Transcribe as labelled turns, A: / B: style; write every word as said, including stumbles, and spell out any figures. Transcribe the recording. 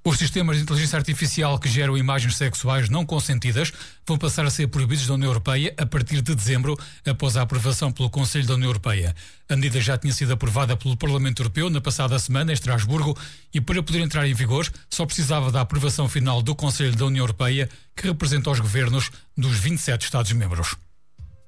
A: Os sistemas de inteligência artificial que geram imagens sexuais não consentidas vão passar a ser proibidos da União Europeia a partir de dezembro, após a aprovação pelo Conselho da União Europeia. A medida já tinha sido aprovada pelo Parlamento Europeu na passada semana em Estrasburgo e, para poder entrar em vigor, só precisava da aprovação final do Conselho da União Europeia, que representa os governos dos vinte e sete Estados-membros.